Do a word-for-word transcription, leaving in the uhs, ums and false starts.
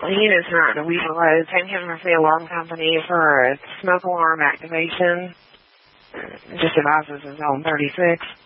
He is not a weed below. Thank him for the alarm company for its smoke alarm activation. Just advises his own thirty-six.